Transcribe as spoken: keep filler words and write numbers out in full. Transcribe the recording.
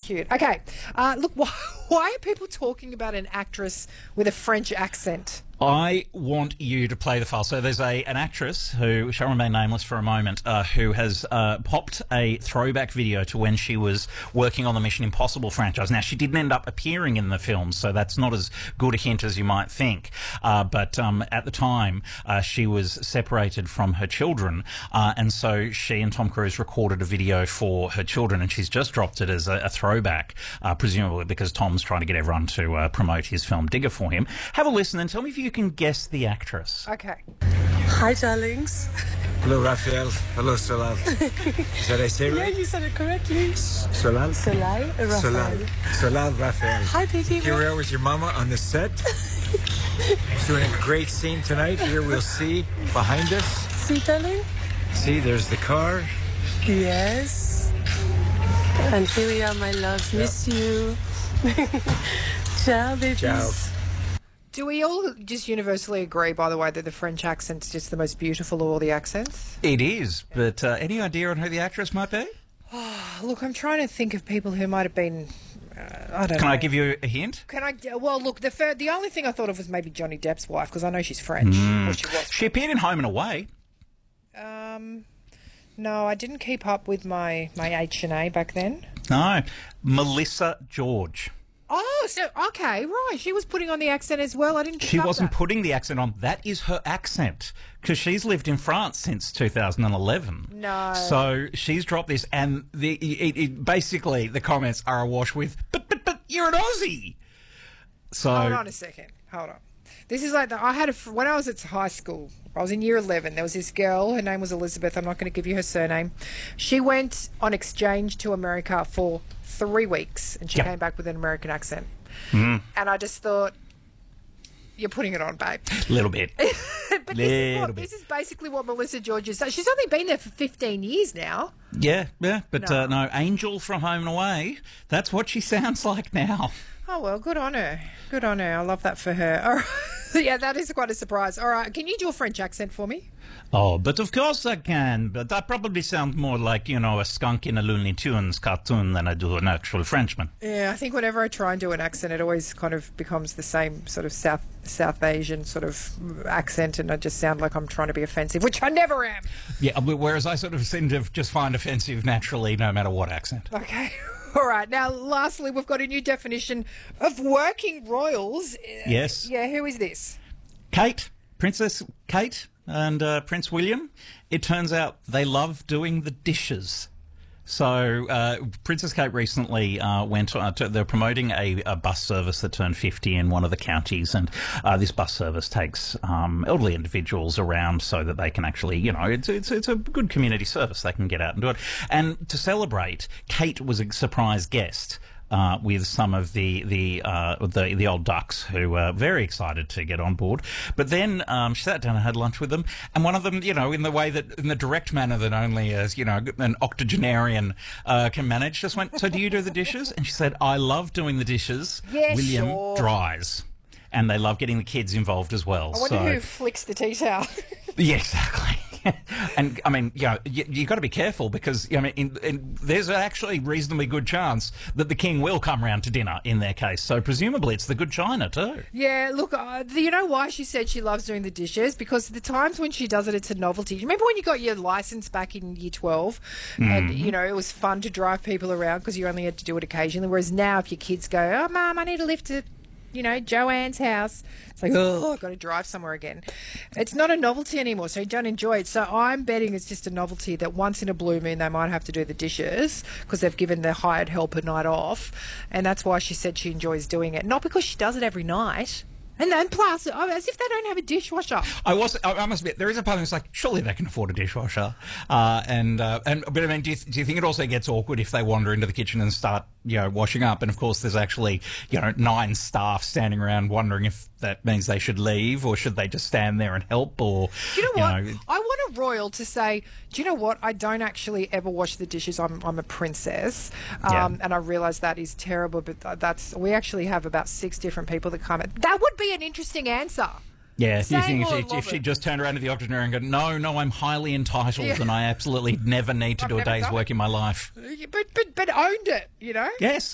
cute. Okay, uh, look, why, why are people talking about an actress with a French accent? I want you to play the file. So there's a an actress who shall remain nameless for a moment, uh, who has uh, popped a throwback video to when she was working on the Mission Impossible franchise. Now, she didn't end up appearing in the film, so that's not as good a hint as you might think. Uh, but um, at the time, uh, she was separated from her children, uh, and so she and Tom Cruise recorded a video for her children, and she's just dropped it as a, a throwback, uh, presumably because Tom's trying to get everyone to uh, promote his film Digger for him. Have a listen and tell me if you You can guess the actress. Okay. Hi, darlings. Hello, Raphael. Hello, Solal. Did I say Yeah, right? you said it correctly. Solal? Solal, Raphael. Solal. Solal, Raphael. Hi, baby. Here we are with your mama on the set. Doing a great scene tonight. Here we'll see behind us. See, darling? See, there's the car. Yes. And here we are, my loves. Miss you. Ciao, babies. Ciao. Do we all just universally agree, by the way, that the French accent's just the most beautiful of all the accents? It is, but uh, any idea on who the actress might be? Oh, look, I'm trying to think of people who might have been. Uh, I don't know. Can I give you a hint? Can I? Well, look, the fir- the only thing I thought of was maybe Johnny Depp's wife, because I know she's French. Or she was. She appeared in Home and Away. Um, no, I didn't keep up with my my H and A back then. No, Melissa George. Oh, so okay, right. She was putting on the accent as well. I didn't. Pick She up wasn't that. putting the accent on. That is her accent because she's lived in France since two thousand eleven. No. So she's dropped this, and the it, it, basically the comments are awash with, "But but but you're an Aussie." So Hold on a second. Hold on. This is like the, I had a fr- when I was at high school. I was in year eleven. There was this girl. Her name was Elizabeth. I'm not going to give you her surname. She went on exchange to America for three weeks, and she Yep. came back with an American accent. Mm. And I just thought, you're putting it on, babe. a little bit. but this is, Little what, bit. this is basically what Melissa George is. She's only been there for fifteen years now. Yeah, yeah, but No. Uh, no, Angel from Home and Away. That's what she sounds like now. Oh, well, good on her. Good on her. I love that for her. All right. Yeah, that is quite a surprise. All right. Can you do a French accent for me? Oh, but of course I can. But I probably sound more like, you know, a skunk in a Looney Tunes cartoon than I do an actual Frenchman. Yeah, I think whenever I try and do an accent, it always kind of becomes the same sort of South South Asian sort of accent, and I just sound like I'm trying to be offensive, which I never am. Yeah, whereas I sort of seem to just find offensive naturally no matter what accent. Okay. All right. Now, lastly, we've got a new definition of working royals. Uh, Yes. Yeah, who is this? Kate, Princess Kate and uh, Prince William, it turns out they love doing the dishes. So uh, Princess Kate recently uh, went uh, to, they're promoting a, a bus service that turned fifty in one of the counties, and uh, this bus service takes um, elderly individuals around so that they can actually, you know, it's, it's, it's a good community service. They can get out and do it. And to celebrate, Kate was a surprise guest. Uh, with some of the the, uh, the the old ducks who were very excited to get on board, but then um, she sat down and had lunch with them, and one of them, you know, in the way that in the direct manner that only as you know an octogenarian uh, can manage, just went, "So do you do the dishes?" And she said, "I love doing the dishes. Yeah, William sure. dries." And they love getting the kids involved as well. I wonder so, who flicks the tea towel. yeah, exactly. And I mean, you know, you, you got to be careful because I mean, in, in, there's actually reasonably good chance that the king will come round to dinner in their case. So presumably, it's the good china too. Yeah, look, uh, you know why she said she loves doing the dishes? Because the times when she does it, it's a novelty. Remember when you got your license back in year twelve, and you know it was fun to drive people around because you only had to do it occasionally. Whereas now, if your kids go, "Oh, Mum, I need a lift to." You know, Joanne's house. It's like, oh, I've got to drive somewhere again. It's not a novelty anymore, so you don't enjoy it. So I'm betting it's just a novelty that once in a blue moon they might have to do the dishes because they've given the hired help a night off. And that's why she said she enjoys doing it. Not because she does it every night. And then plus, oh, as if they don't have a dishwasher. I was, I I must admit, there is a part of me that's like, surely they can afford a dishwasher. Uh, and, uh, and, but I mean, do you, do you think it also gets awkward if they wander into the kitchen and start, you know, washing up? And of course, there's actually, you know, nine staff standing around wondering if that means they should leave or should they just stand there and help or, You know you what? know, I want a royal to say, do you know what? I don't actually ever wash the dishes. I'm, I'm a princess. Um, Yeah. And I realise that is terrible, but th- that's we actually have about six different people that come. That would be an interesting answer. yeah, you Saying think all if, I she, love if she it. just turned around to the octogenarian and go, no, no, I'm highly entitled Yeah. and I absolutely never need to I've do a never day's done work it. in my life. But, but, but owned it, you know? Yes,